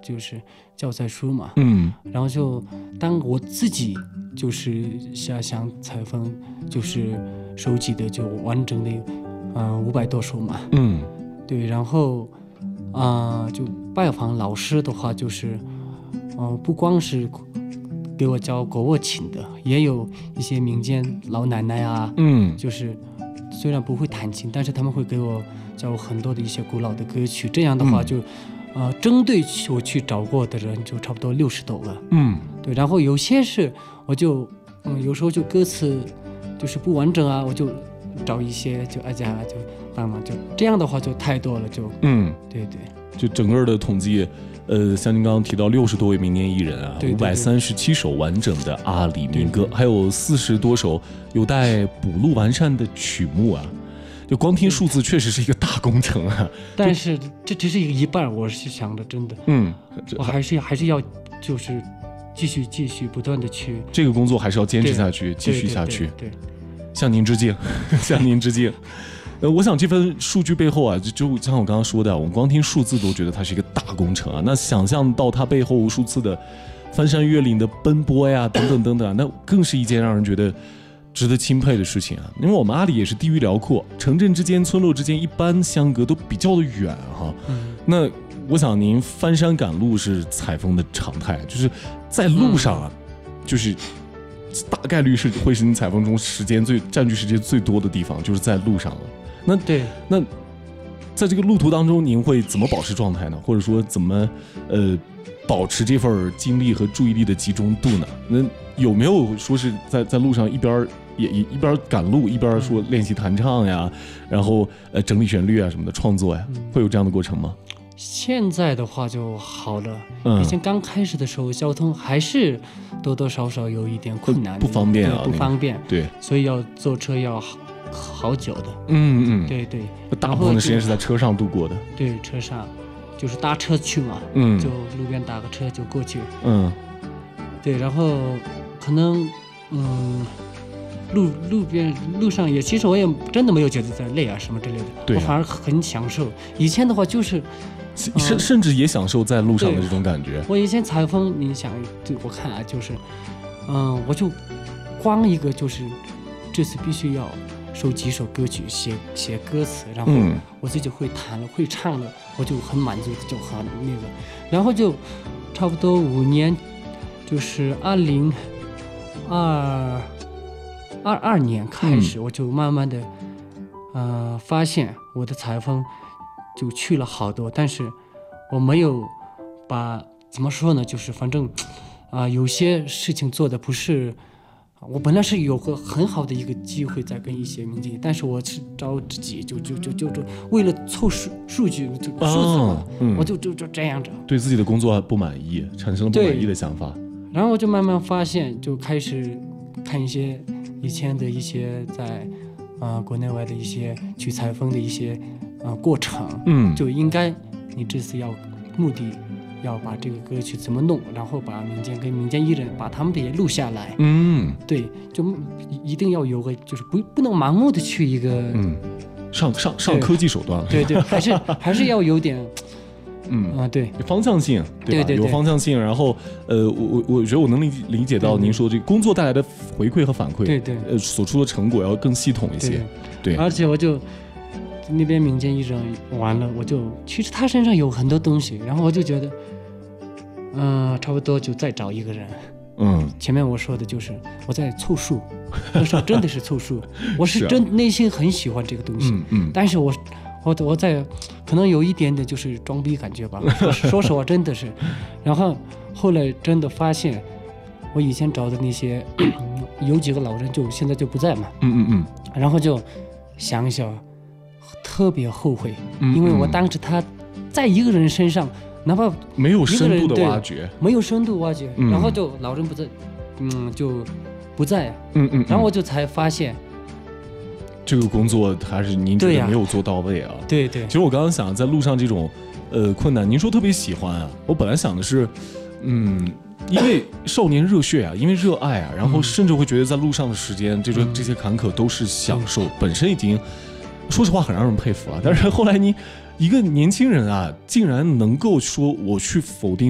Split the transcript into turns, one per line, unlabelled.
就是教材书嘛，然后就当我自己就是想采风，就是收集的就完整的500多首嘛，对，然后就拜访老师的话，就是不光是给我教国乐琴的，也有一些民间老奶奶啊，就是虽然不会弹琴，但是他们会给我教很多的一些古老的歌曲。这样的话就，针对我去找过的人就差不多60多个，对。然后有些是我就，有时候就歌词就是不完整啊，我就找一些就大家就帮忙，就这样的话就太多了，就对对。
就整个的统计，像您刚刚提到60多位民间艺人啊，537首完整的阿里民歌，还有40多首有待补录完善的曲目啊。就光听数字确实是一个大工程啊。
但是这只是一半，我是想的真的，我还是要就是继续不断的去，
这个工作还是要坚持下去，继续下去。
对，
向您致敬，向您致敬。我想这份数据背后啊，就像我刚刚说的，我们光听数字都觉得它是一个大工程啊。那想象到它背后无数次的翻山越岭的奔波呀，等等等等，那更是一件让人觉得值得钦佩的事情啊。因为我们阿里也是地域辽阔，城镇之间、村落之间一般相隔都比较的远哈。那我想您翻山赶路是采风的常态，就是在路上啊，就是大概率会是你采风中占据时间最多的地方，就是在路上了。那在这个路途当中，您会怎么保持状态呢？或者说怎么保持这份精力和注意力的集中度呢？那有没有说是在路上一边赶路一边说练习弹唱呀，然后整理旋律啊什么的创作呀，会有这样的过程吗？
现在的话就好了，以前刚开始的时候，交通还是多多少少有一点困难，
不方便啊，
不方便，
对，
所以要坐车要好久的，对对，
大部分的时间是在车上度过的，
对，车上就是搭车去嘛，就路边打个车就过去，对，然后可能路上也，其实我也真的没有觉得在累啊什么之类的，
对，
我反而很享受。以前的话就是，
甚至也享受在路上的这种感觉。
我以前采风，你想，我看啊，就是，我就光一个就是这次必须要收几首歌曲，写歌词，然后我自己会弹了，会唱了，我就很满足，就很那个，然后就差不多5年，就是2022年开始，我就慢慢的发现我的采风就去了好多，但是我没有怎么说呢，就是反正有些事情做的不是，我本来是有个很好的一个机会在跟一些民间，但是我是找自己就为了凑数据就数字嘛，我就这样着，
对自己的工作不满意，产生了不满意的想法，
然后我就慢慢发现，就开始看一些以前的一些在国内外的一些去采风的一些过程，就应该你这次目的要把这个歌曲怎么弄，然后把民间艺人把他们的也录下来，对，就一定要有个就是不能盲目的去一个
上科技手段，
对，还是要有点。对，
有方向性，对吧？有方向性。然后，我觉得我能理解到您说这个工作带来的回馈和反馈，对，所出的成果要更系统一些，对。
而且我就那边民间艺人完了，其实他身上有很多东西，然后我就觉得，差不多就再找一个人。前面我说的就是我在凑数，那时候真的是凑数，我是真内心很喜欢这个东西，但是我在可能有一点点就是装逼感觉吧，说实话真的是，然后后来真的发现，我以前找的那些有几个老人就现在就不在嘛，然后就想一想，特别后悔，因为我当时他在一个人身上，哪怕
没有深度的挖掘，
然后就老人不在，就不在，然后我就才发现。
这个工作还是您觉得没有做到位啊？
对，
其实我刚刚想在路上这种困难，您说特别喜欢啊，我本来想的是，因为少年热血啊，因为热爱啊，然后甚至会觉得在路上的时间，这些坎坷都是享受，本身已经说实话很让人佩服啊。但是后来你一个年轻人啊，竟然能够说我去否定